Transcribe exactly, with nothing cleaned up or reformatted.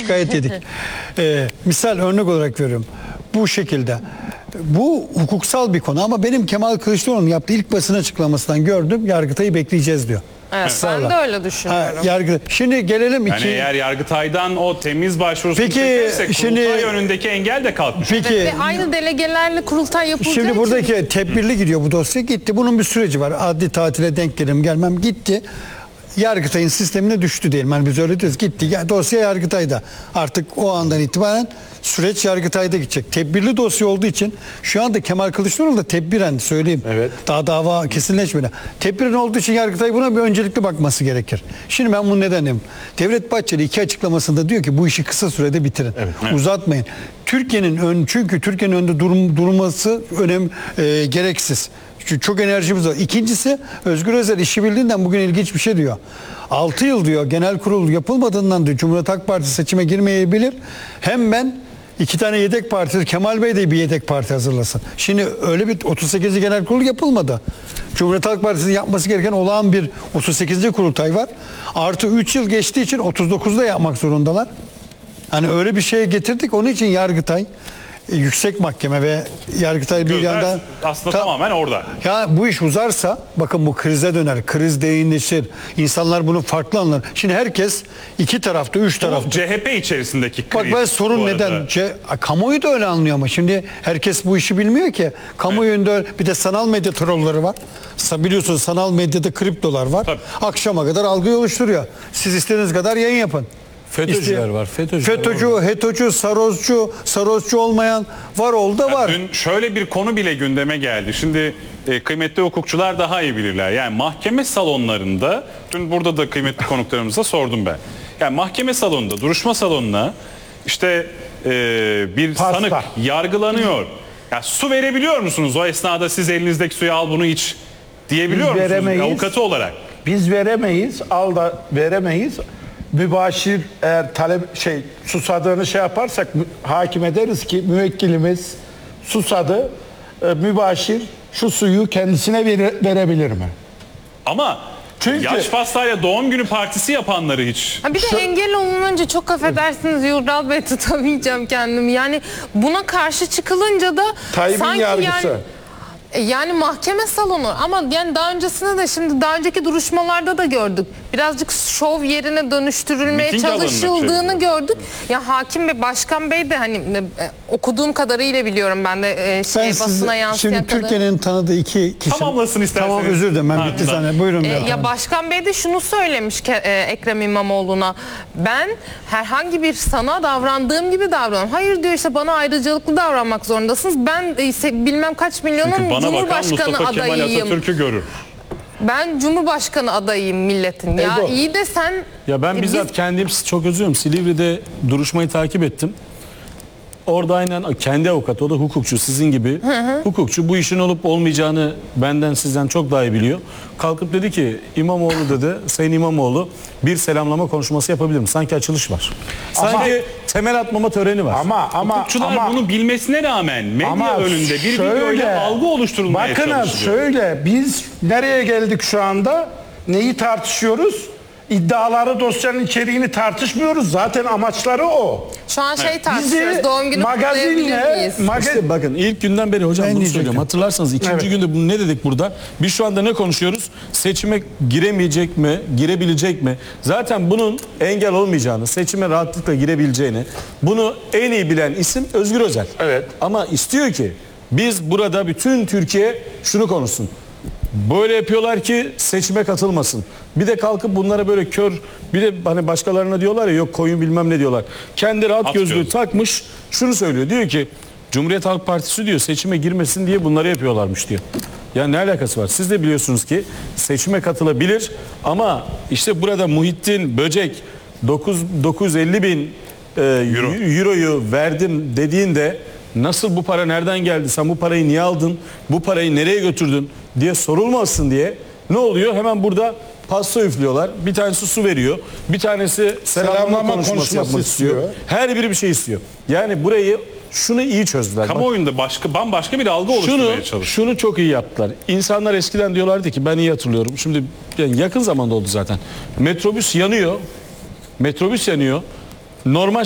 şikayet edik. Ee, misal örnek olarak veriyorum. Bu şekilde. Bu hukuksal bir konu ama benim Kemal Kılıçdaroğlu'nun yaptığı ilk basın açıklamasından gördüm. Yargıtay'ı bekleyeceğiz diyor. Evet, ben de öyle düşünüyorum. Ha, yargı. Şimdi gelelim yani iki. eğer Yargıtay'dan o temiz başvurusunu çekersek şimdi kurultay önündeki engel de kalkmış. Peki. Ve aynı delegelerle kurultay yapılacağı Şimdi buradaki için... tedbirli gidiyor bu dosya, gitti. Bunun bir süreci var. Adli tatile denk gelim gelmem gitti. Yargıtay'ın sistemine düştü diyelim. Yani biz öyle diyoruz. Gitti. Ya, dosya Yargıtay'da. Artık o andan itibaren süreç Yargıtay'da gidecek. Tedbirli dosya olduğu için şu anda Kemal Kılıçdaroğlu da tedbiren söyleyeyim. Evet. Daha dava kesinleşmedi. Tedbiren olduğu için Yargıtay buna bir öncelikli bakması gerekir. Şimdi ben bunu nedenim? Devlet Bahçeli iki açıklamasında diyor ki bu işi kısa sürede bitirin. Evet. Uzatmayın. Türkiye'nin ön çünkü Türkiye'nin önünde durum, durması önem e, gereksiz. Çünkü çok enerjimiz var. İkincisi Özgür Özel işi bildiğinden bugün ilginç bir şey diyor. altı yıl diyor genel kurul yapılmadığından diyor Cumhuriyet Halk Partisi seçime girmeyebilir. Hem ben iki tane yedek parti, Kemal Bey de bir yedek parti hazırlasın. Şimdi öyle bir otuz sekizinci genel kurul yapılmadı. Cumhuriyet Halk Partisi'nin yapması gereken olağan bir otuz sekizinci kurultay var. Artı üç yıl geçtiği için otuz dokuzda yapmak zorundalar. Hani öyle bir şeye getirdik. Onun için Yargıtay, Yüksek Mahkeme ve Yargıtay bir Gözler yandan aslında ta, tamamen orada. Ya bu iş uzarsa bakın bu krize döner. Kriz derinleşir. İnsanlar bunu farklı anlar. Şimdi herkes iki tarafta, üç tarafta. C H P içerisindeki kriz. Bak ben sorun neden? Ce, kamuoyu da öyle anlıyor ama şimdi herkes bu işi bilmiyor ki. Kamuoyunda evet. Bir de sanal medya trolleri var. Biliyorsunuz sanal medyada kriptolar var. Tabii. Akşama kadar algıyı oluşturuyor. Siz istediğiniz kadar yayın yapın. FETÖ'cüler İşte, var. FETÖ'cüler FETÖ'cü, var. HETÖ'cü, Sarozcu, Sarozcu olmayan var oldu da var. Dün şöyle bir konu bile gündeme geldi. Şimdi e, kıymetli hukukçular daha iyi bilirler. Yani mahkeme salonlarında, dün burada da kıymetli konuklarımıza sordum ben. Yani mahkeme salonunda, duruşma salonuna işte e, bir Pasta. sanık yargılanıyor. Ya su verebiliyor musunuz? O esnada siz elinizdeki suyu al bunu iç diyebiliyor Biz musunuz veremeyiz. avukatı olarak? Biz veremeyiz, al da veremeyiz. Mübaşir eğer talep şey susadığını şey yaparsak mü, hakim deriz ki müvekkilimiz susadı, e, mübaşir şu suyu kendisine vere, verebilir mi? Ama Çünkü- yaş pastayla doğum günü partisi yapanları hiç. Ha bir de Şu- engel olununca çok affedersiniz Yurdal Bey tutamayacağım kendimi. Yani buna karşı çıkılınca da Tayyip'in sanki yargısı. yani E, yani mahkeme salonu ama yani daha öncesinde de şimdi daha önceki duruşmalarda da gördük. Birazcık şov yerine dönüştürülmeye Miting alanına çalışıldığını çeviriyor. gördük. Ya hakim ve başkan bey de hani e, okuduğum kadarıyla biliyorum ben de e, şey Ben basına size, yansıyan şimdi kadar. Türkiye'nin tanıdığı iki kişi. Tamamlasın isterseniz. Tamam özür dilerim ben Ha, bitti güzel. sana. Buyurun. E, efendim. ya başkan bey de şunu söylemiş ki, e, Ekrem İmamoğlu'na, ben herhangi bir sana davrandığım gibi davranıyorum. Hayır diyor, işte bana ayrıcalıklı davranmak zorundasınız. Ben e, ise bilmem kaç milyonun Çünkü bana bakan Cumhurbaşkanı Mustafa Kemal adayıyım. Atatürk'ü görür. Ben Cumhurbaşkanı adayıyım milletin. Ya Ego. iyi de sen... Ya ben E, bizzat biz- kendim çok özlüyorum. Silivri'de duruşmayı takip ettim. Orada aynen kendi avukatı, o da hukukçu sizin gibi. Hı hı. Hukukçu bu işin olup olmayacağını benden sizden çok daha iyi biliyor. Kalkıp dedi ki İmamoğlu dedi, Sayın İmamoğlu bir selamlama konuşması yapabilir mi? Sanki açılış var. Sanki Ama- temel atmama töreni var. Ama ama Hukukçular ama bunu bilmesine rağmen medya ama önünde bir videoyla algı oluşturulmaya bakınız çalışılıyor. şöyle, biz nereye geldik şu anda? Neyi tartışıyoruz? İddiaları, dosyanın içeriğini tartışmıyoruz. Zaten amaçları o. Şu an şey Bizi tartışıyoruz. Doğum günü kutlayabilir magazinle miyiz? maga- İşte bakın ilk günden beri hocam Ben bunu diyecektim. söylüyorum. Hatırlarsanız ikinci Evet. günde bunu ne dedik burada? Biz şu anda ne konuşuyoruz? Seçime giremeyecek mi? Girebilecek mi? Zaten bunun engel olmayacağını, seçime rahatlıkla girebileceğini, bunu en iyi bilen isim Özgür Özel. Evet. Ama istiyor ki biz burada bütün Türkiye şunu konuşsun. Böyle yapıyorlar ki seçime katılmasın. Bir de kalkıp bunlara böyle kör, bir de hani başkalarına diyorlar ya yok koyun bilmem ne diyorlar. Kendi rahat At gözlüğü gözlü. takmış şunu söylüyor. Diyor ki Cumhuriyet Halk Partisi diyor seçime girmesin diye bunları yapıyorlarmış diyor. Ya ne alakası var? Siz de biliyorsunuz ki seçime katılabilir ama işte burada Muhittin Böcek dokuz yüz elli bin e, Euro. euroyu verdim dediğinde nasıl bu para nereden geldi? Sen bu parayı niye aldın? Bu parayı nereye götürdün diye sorulmasın diye ne oluyor? Hemen burada pasta üflüyorlar. Bir tanesi su veriyor. Bir tanesi selamlama, Selamlama konuşması, konuşması yapmak istiyor. istiyor. Her biri bir şey istiyor. Yani burayı şunu iyi çözdüler. Bak, Kamuoyunda başka bambaşka bir algı şunu, oluşturmaya çalışıyor. şunu çok iyi yaptılar. İnsanlar eskiden diyorlardı ki ben iyi hatırlıyorum. Şimdi yani yakın zamanda oldu zaten. Metrobüs yanıyor. Metrobüs yanıyor. Normal